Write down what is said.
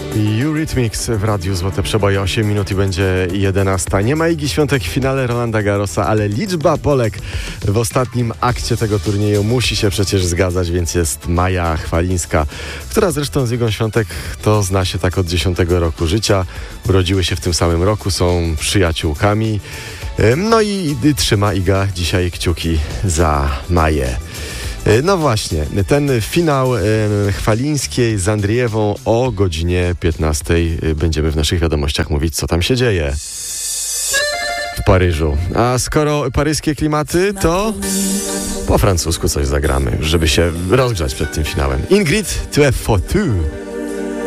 Eurythmics w Radiu Złote Przeboje, 8 minut i będzie 11. Nie ma Igi Świątek w finale Rolanda Garrosa, ale liczba Polek w ostatnim akcie tego turnieju musi się przecież zgadzać, więc jest Maja Chwalińska, która zresztą z Igą Świątek to zna się tak od 10 roku życia. Urodziły się w tym samym roku, są przyjaciółkami. No i trzyma Iga dzisiaj kciuki za Maję. No właśnie, ten finał Chwalińskiej z Andrijewą o godzinie 15 będziemy w naszych wiadomościach mówić, co tam się dzieje w Paryżu. A skoro paryskie klimaty, to po francusku coś zagramy, żeby się rozgrzać przed tym finałem. Ingrid, tu es foutu.